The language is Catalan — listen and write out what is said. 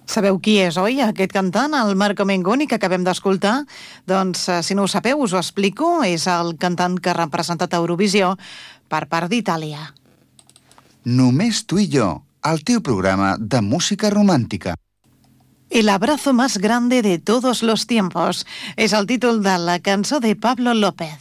Sabeu qui és, oi, aquest cantant, el Marco Mengoni, que acabem d'escoltar? Doncs, si no ho sabeu, us ho explico. És el cantant que ha representat a Eurovisió per part d'Itàlia. Només tu i jo, el teu programa de música romàntica. El abrazo más grande de todos los tiempos és el títol de la cançó de Pablo López.